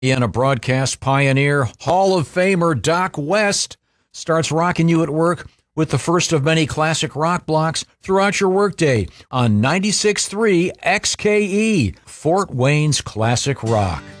And a broadcast pioneer, Hall of Famer Doc West starts rocking you at work with the first of many classic rock blocks throughout your workday on 96.3 XKE, Fort Wayne's Classic Rock.